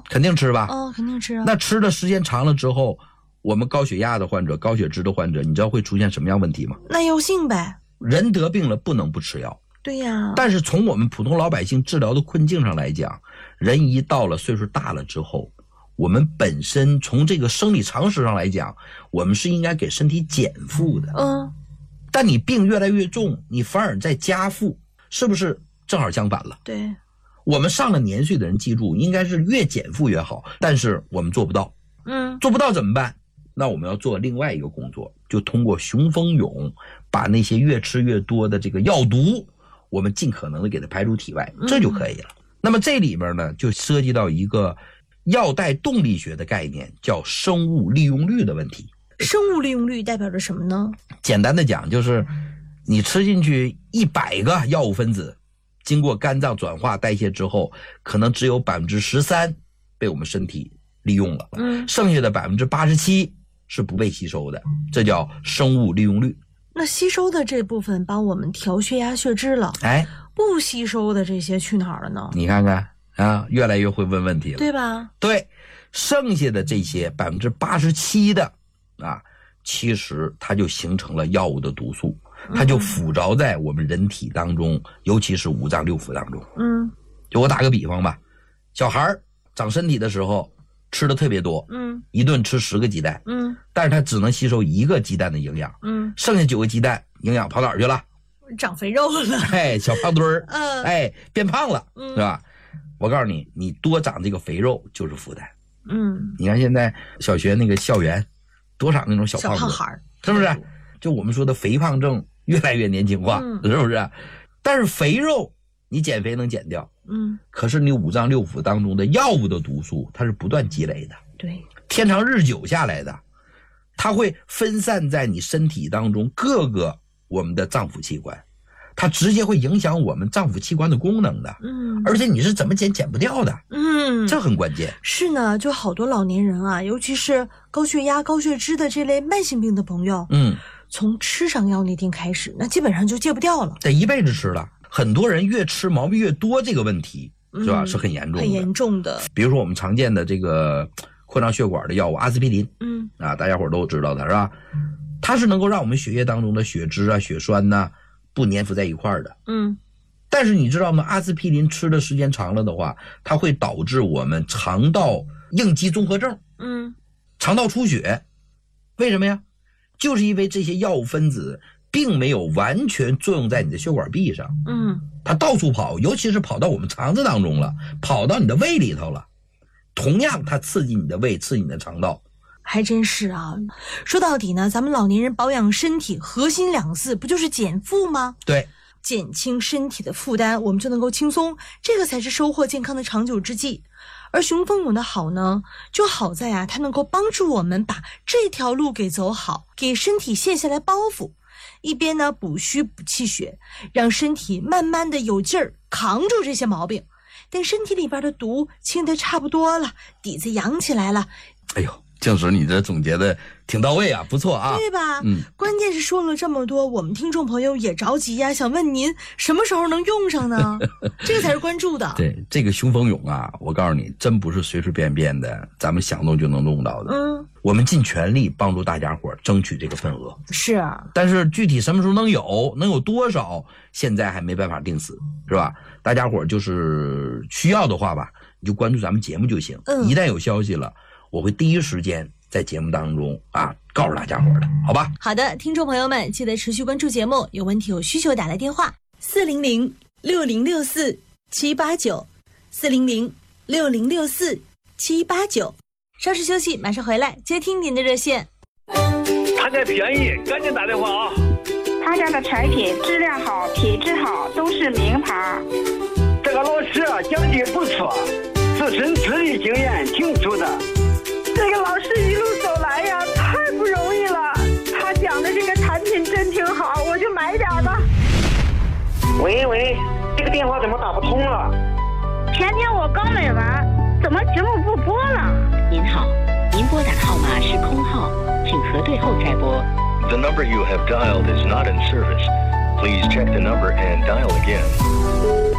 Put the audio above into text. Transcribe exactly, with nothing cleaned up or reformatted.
肯定吃吧？ 哦，肯定吃啊。 那吃的时间长了之后，我们高血压的患者、高血脂的患者，你知道会出现什么样问题吗？ 耐药性呗。 人得病了不能不吃药。 对呀。 但是从我们普通老百姓治疗的困境上来讲，人一到了岁数大了之后，我们本身从这个生理常识上来讲，我们是应该给身体减负的。 嗯。 但你病越来越重，你反而在加负，是不是正好相反了？ 对。 我们上了年岁的人，记住应该是越减负越好，但是我们做不到。 嗯。 做不到怎么办？那我们要做另外一个工作，就通过雄风勇把那些越吃越多的这个药毒，我们尽可能的给它排出体外，这就可以了。嗯、那么这里边呢，就涉及到一个药代动力学的概念，叫生物利用率的问题。 生物利用率代表着什么呢？ 简单的讲，就是你吃进去一百个药物分子，经过肝脏转化代谢之后，可能只有百分之十三被我们身体利用了， 嗯， 剩下的百分之八十七是不被吸收的，这叫生物利用率。 那吸收的这部分帮我们调血压血脂了， 哎， 不吸收的这些去哪儿了呢？ 你看看啊，越来越会问问题了， 对吧？ 对，剩下的这些百分之八十七的啊，其实它就形成了药物的毒素，它就附着在我们人体当中，尤其是五脏六腑当中。 嗯， 就我打个比方吧，小孩长身体的时候吃的特别多， 嗯， 一顿吃十个鸡蛋， 嗯， 但是他只能吸收一个鸡蛋的营养， 嗯， 剩下九个鸡蛋营养跑哪儿去了？ 长肥肉了， 哎，小胖墩儿， 嗯， 哎，变胖了， 嗯， 是吧？我告诉你，你多长这个肥肉就是负担。 嗯， 你看现在小学那个校园，多少那种小胖小胖孩儿， 是不是？就我们说的肥胖症越来越年轻化， 嗯、 是不是？但是肥肉你减肥能减掉， 嗯， 可是你五脏六腑当中的药物的毒素，它是不断积累的， 对， 天长日久下来的，它会分散在你身体当中各个我们的脏腑器官，它直接会影响我们脏腑器官的功能的， 嗯， 而且你是怎么减减不掉的， 嗯， 这很关键。 是呢，就好多老年人啊，尤其是高血压、高血脂的这类慢性病的朋友， 嗯， 从吃上药那天开始，那基本上就戒不掉了， 得一辈子吃了。很多人越吃毛病越多，这个问题是吧、嗯、是很严重的， 很严重的。 比如说我们常见的这个扩张血管的药物阿司匹林， 嗯啊，大家伙都知道的是吧？它是能够让我们血液当中的血脂啊、血栓呐、啊、不粘附在一块儿的。 嗯， 但是你知道吗？阿司匹林吃的时间长了的话，它会导致我们肠道应激综合症， 嗯， 肠道出血。为什么呀？就是因为这些药物分子并没有完全作用在你的血管壁上， 嗯， 它到处跑，尤其是跑到我们肠子当中了，跑到你的胃里头了。同样，它刺激你的胃，刺激你的肠道。 还真是啊，说到底呢，咱们老年人保养身体核心两个字不就是减负吗？ 对， 减轻身体的负担，我们就能够轻松，这个才是收获健康的长久之计。而雄风勇的好呢，就好在啊，它能够帮助我们把这条路给走好，给身体卸下来包袱，一边呢补虚补气血，让身体慢慢的有劲儿扛住这些毛病。等身体里边的毒清得差不多了，底子养起来了， 哎呦，静史你这总结的挺到位啊，不错啊， 对吧？ 嗯， 关键是说了这么多，我们听众朋友也着急呀、啊，想问您什么时候能用上呢？这个才是关注的。 对，这个雄风勇啊，我告诉你，真不是随随便便的，咱们想弄就能弄到的。 嗯， 我们尽全力帮助大家伙争取这个份额。 是， 但是具体什么时候能有，能有多少，现在还没办法定死，是吧？大家伙就是需要的话吧，你就关注咱们节目就行。 嗯， 一旦有消息了，我会第一时间在节目当中啊告诉大家伙的，好吧？ 好的，听众朋友们，记得持续关注节目，有问题有需求打来电话四零零六零六四七八九四零零六零六四七八九。稍事休息，马上回来接听您的热线。 他家便宜，赶紧打电话啊！ 他家的产品质量好，品质好，都是名牌。 这个老师讲的不错，自身资历经验挺足的。 这个老师一路走来呀，太不容易了。他讲的这个产品真挺好，我就买点吧。 喂喂，这个电话怎么打不通了？ 前天我刚买完，怎么节目不播了？ 您好，您拨打的号码是空号，请核对后再拨。 The number you have dialed is not in service. Please check the number and dial again.